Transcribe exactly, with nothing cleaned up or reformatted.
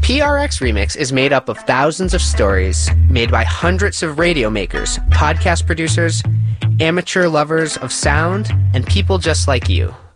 P R X Remix is made up of thousands of stories made by hundreds of radio makers, podcast producers, amateur lovers of sound, and people just like you.